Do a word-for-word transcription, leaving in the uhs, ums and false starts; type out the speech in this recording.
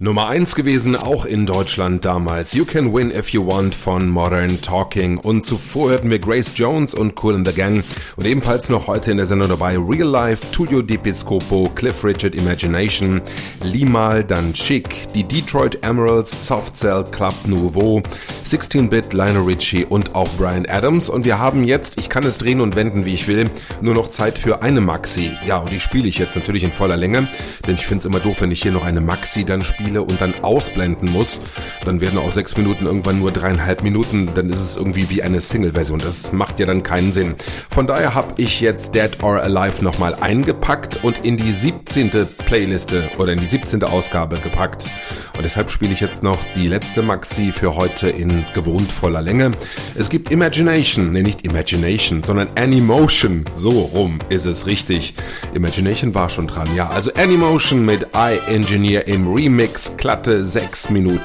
Nummer eins gewesen, auch in Deutschland damals. You Can Win If You Want von Modern Talking. Und zuvor hörten wir Grace Jones und Kool and the Gang. Und ebenfalls noch heute in der Sendung dabei Real Life, Tullio Di Piscopo, Cliff Richard Imagination, Limahl, dann Chic, die Detroit Emeralds, Soft Cell Club Nouveau, sixteen-Bit, Lionel Richie und auch Bryan Adams. Und wir haben jetzt, ich kann es drehen und wenden wie ich will, nur noch Zeit für eine Maxi. Ja, und die spiele ich jetzt natürlich in voller Länge, denn ich finde es immer doof, wenn ich hier noch eine Maxi dann spiele und dann ausblenden muss, dann werden aus sechs Minuten irgendwann nur dreieinhalb Minuten, dann ist es irgendwie wie eine Single-Version. Das macht ja dann keinen Sinn. Von daher habe ich jetzt Dead or Alive nochmal eingepackt und in die siebzehnte Playliste oder in die siebzehnte Ausgabe gepackt. Und deshalb spiele ich jetzt noch die letzte Maxi für heute in gewohnt voller Länge. Es gibt Imagination, ne nicht Imagination, sondern Animotion. So rum ist es richtig. Imagination war schon dran, ja. Also Animotion mit I Engineer im Remix. Glatte sechs Minuten.